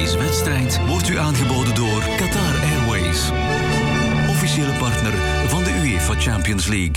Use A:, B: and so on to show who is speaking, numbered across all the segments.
A: Deze wedstrijd wordt u aangeboden door Qatar Airways. Officiële partner van de UEFA Champions League.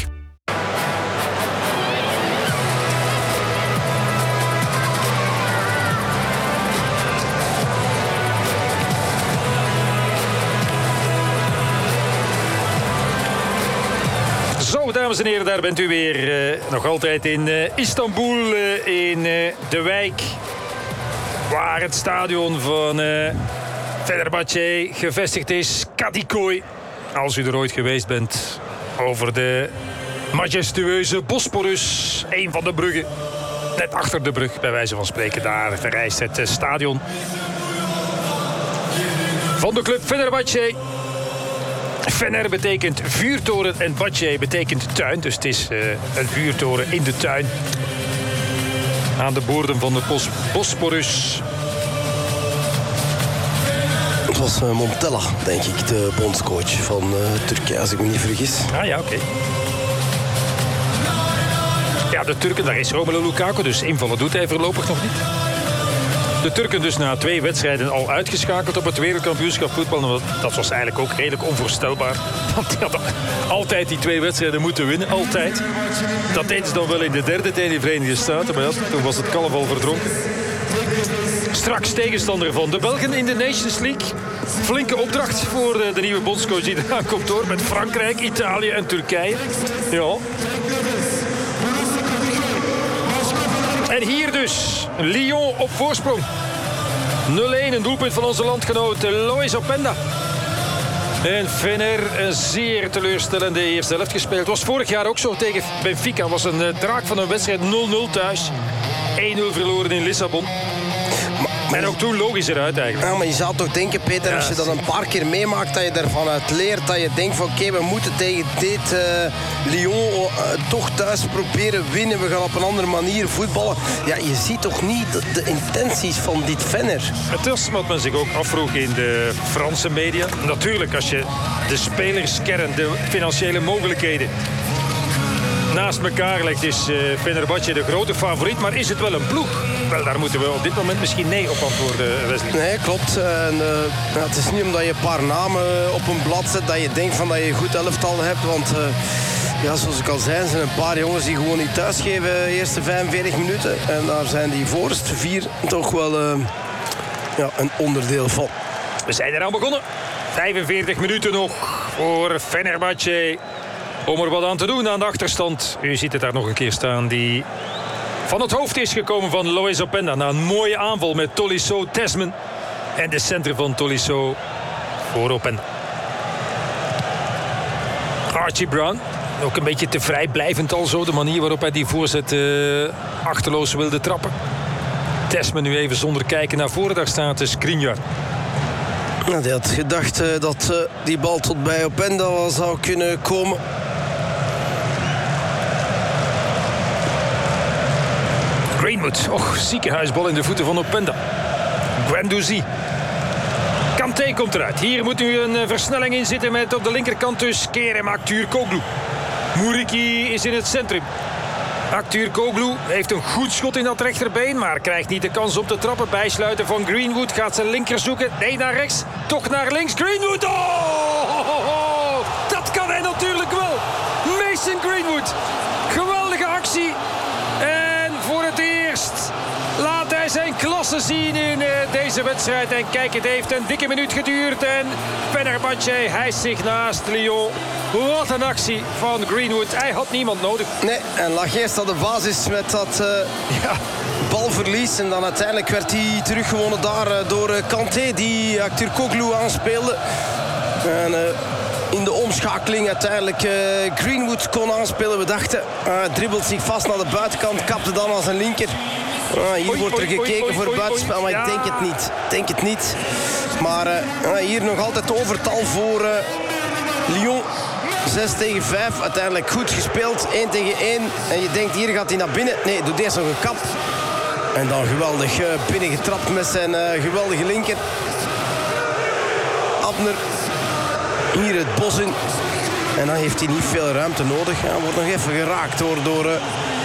B: Zo, dames en heren, daar bent u weer. Nog altijd in Istanbul, in de wijk waar het stadion van Fenerbahçe gevestigd is. Kadikoy, als u er ooit geweest bent, over de majestueuze Bosporus. Een van de bruggen, net achter de brug, bij wijze van spreken. Daar verrijst het stadion van de club Fenerbahçe. Fener betekent vuurtoren en Bahçe betekent tuin. Dus het is een vuurtoren in de tuin. Aan de boorden van de Bosporus.
C: Het was Montella, denk ik, de bondscoach van Turkije, als ik me niet vergis.
B: Ah ja, oké. Ja, de Turken, daar is Romelu Lukaku, dus invallen doet hij voorlopig nog niet. De Turken dus na 2 wedstrijden al uitgeschakeld op het wereldkampioenschap voetbal. Dat was eigenlijk ook redelijk onvoorstelbaar. Want die hadden altijd die 2 wedstrijden moeten winnen. Altijd. Dat deden ze dan wel in de derde tegen de Verenigde Staten. Maar ja, toen was het kalf al verdronken. Straks tegenstander van de Belgen in de Nations League. Flinke opdracht voor de nieuwe bondscoach die eraan komt door. Met Frankrijk, Italië en Turkije. Ja. En hier dus, Lyon op voorsprong. 0-1, een doelpunt van onze landgenoot Loïs Openda. En Fener een zeer teleurstellende eerste helft gespeeld. Was vorig jaar ook zo tegen Benfica. Was een draak van een wedstrijd, 0-0 thuis. 1-0 verloren in Lissabon. En ook toen logisch eruit eigenlijk.
C: Ja, maar je zou toch denken, Peter, als je dat een paar keer meemaakt, dat je ervan uit leert. Dat je denkt van oké, we moeten tegen dit Lyon toch thuis proberen winnen. We gaan op een andere manier voetballen. Ja, je ziet toch niet de intenties van dit Fener.
B: Het is wat men zich ook afvroeg in de Franse media. Natuurlijk, als je de spelerskern, de financiële mogelijkheden naast elkaar legt, is Fenerbahçe de grote favoriet. Maar is het wel een ploeg? Wel, daar moeten we op dit moment misschien nee op antwoorden, Wesley.
C: Nee, klopt. En, het is niet omdat je een paar namen op een blad zet dat je denkt van dat je een goed elftal hebt. Want ja, zoals ik al zei, zijn een paar jongens die gewoon niet thuisgeven de eerste 45 minuten. En daar zijn die voorste 4 toch wel een onderdeel van.
B: We zijn eraan begonnen. 45 minuten nog voor Fenerbahçe om er wat aan te doen aan de achterstand. U ziet het daar nog een keer staan. Die van het hoofd is gekomen van Loïs Openda. Na een mooie aanval met Tolisso, Tesman. En de center van Tolisso voor Openda. Archie Brown. Ook een beetje te vrijblijvend al zo. De manier waarop hij die voorzet achterloos wilde trappen. Tesman nu even zonder kijken naar voren. Daar staat Skriniar.
C: Nou, die had gedacht dat die bal tot bij Openda zou kunnen komen.
B: Greenwood, ziekenhuisbal in de voeten van Openda. Guendouzi. Kanté komt eruit. Hier moet nu een versnelling in zitten met op de linkerkant dus Kerem Aktürkoğlu. Mouriki is in het centrum. Aktürkoğlu heeft een goed schot in dat rechterbeen, maar krijgt niet de kans op te trappen. Bijsluiten van Greenwood, gaat zijn linker zoeken. Nee, naar rechts, toch naar links. Greenwood, dat kan hij natuurlijk wel. Mason Greenwood, geweldige actie. En voor het eerst laat hij zijn klasse zien in deze wedstrijd. En kijk, het heeft een dikke minuut geduurd. En Fenerbahçe hijst zich naast Lyon. Wat een actie van Greenwood. Hij had niemand nodig.
C: Nee, en lag eerst aan de basis met dat balverlies. En dan uiteindelijk werd hij teruggewonnen daar door Kanté, die Aktürkoğlu aanspeelde. En in de omschakeling uiteindelijk Greenwood kon aanspelen. We dachten, dribbelt zich vast naar de buitenkant, kapte dan als een linker. Hier wordt er gekeken voor buitenspel, maar ik denk het niet. Maar hier nog altijd overtal voor Lyon. 6-5, uiteindelijk goed gespeeld, 1-1. En je denkt, hier gaat hij naar binnen. Nee, doet eerst nog een kap. En dan geweldig binnengetrapt met zijn geweldige linker. Abner. Hier het bos in. En dan heeft hij niet veel ruimte nodig. Hij wordt nog even geraakt door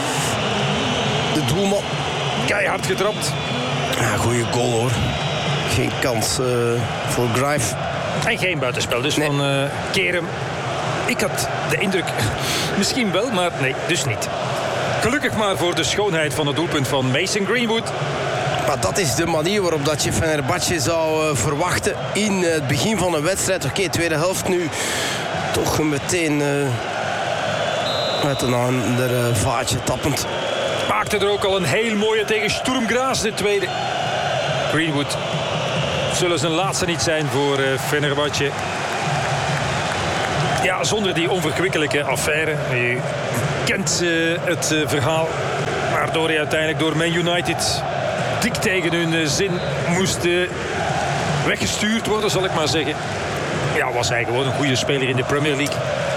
C: de doelman.
B: Keihard getrapt.
C: Ja, goeie goal hoor. Geen kans voor Grive.
B: En geen buitenspel dus van Kerem. Ik had de indruk, misschien wel, maar nee, dus niet. Gelukkig maar voor de schoonheid van het doelpunt van Mason Greenwood.
C: Maar dat is de manier waarop dat je Fenerbahce zou verwachten in het begin van een wedstrijd. Oké, tweede helft nu toch meteen met een ander vaatje tappend.
B: Maakte er ook al een heel mooie tegen Sturm Graz, de tweede. Greenwood zullen zijn laatste niet zijn voor Fenerbahce. Ja, zonder die onverkwikkelijke affaire. Je kent het verhaal. Waardoor hij uiteindelijk door Man United dik tegen hun zin moest weggestuurd worden, zal ik maar zeggen. Ja, was hij gewoon een goede speler in de Premier League.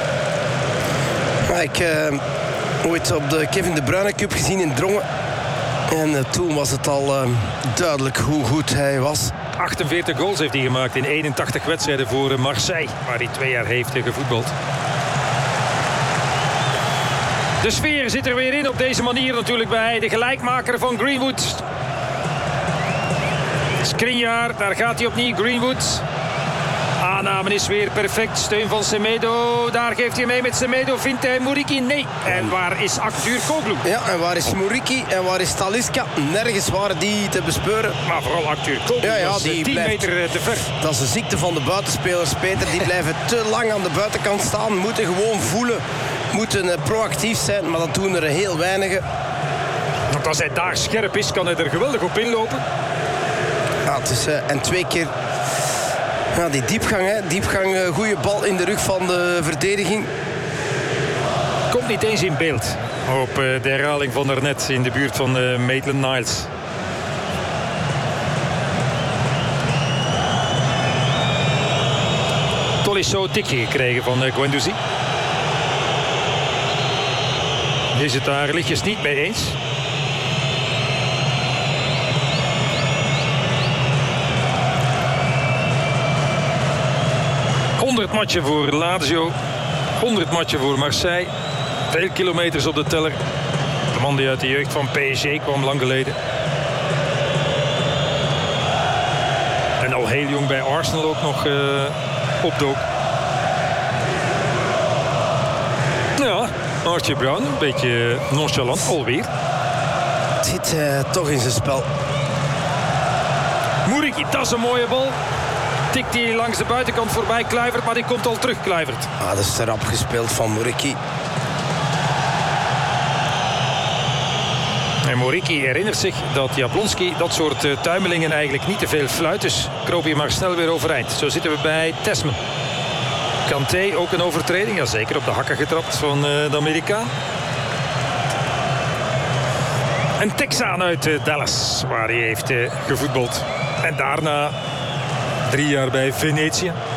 C: Ik ooit op de Kevin De Bruyne Cup gezien in Drongen. En toen was het al duidelijk hoe goed hij was.
B: 48 goals heeft hij gemaakt in 81 wedstrijden voor Marseille, waar hij 2 jaar heeft gevoetbald. De sfeer zit er weer in op deze manier natuurlijk bij de gelijkmaker van Greenwood. Skriniar, daar gaat hij opnieuw, Greenwood. Aanname is weer perfect, steun van Semedo. Daar geeft hij mee met Semedo, vindt hij Muriqi? Nee. En waar is Aktürkoğlu?
C: Ja, en waar is Muriqi en waar is Talisca? Nergens waren die te bespeuren.
B: Maar vooral Aktürkoğlu was
C: die
B: 10
C: blijft,
B: meter te ver.
C: Dat is de ziekte van de buitenspelers, Peter. Die blijven te lang aan de buitenkant staan. Moeten gewoon voelen. Moeten proactief zijn, maar dat doen er heel weinigen.
B: Want als hij daar scherp is, kan hij er geweldig op inlopen.
C: Ja, het is, en 2 keer... Ja, die diepgang, hè. Diepgang, goede bal in de rug van de verdediging.
B: Komt niet eens in beeld op de herhaling van daarnet in de buurt van Maitland-Niles. Tolisso tikje gekregen van Guendouzi. Is het daar lichtjes niet mee eens? Matchen voor Lazio, 100 matchen voor Marseille. Veel kilometers op de teller. De man die uit de jeugd van PSG kwam lang geleden. En al heel jong bij Arsenal ook nog opdook. Ja, Archie Brown, een beetje nonchalant alweer.
C: Het zit toch in zijn spel.
B: Muriqi, dat is een mooie bal. Tikt hij langs de buitenkant voorbij Kluivert, maar die komt al terug, Kluivert.
C: Ah, dat is te rap gespeeld van Muriqi.
B: En Muriqi herinnert zich dat Jablonski dat soort tuimelingen eigenlijk niet te veel fluit. Dus kroop hij maar snel weer overeind. Zo zitten we bij Tesman. Kanté ook een overtreding. Jazeker, op de hakken getrapt van de Amerikaan. Een Texaan uit Dallas, waar hij heeft gevoetbald. En daarna 3 jaar bij Venetië.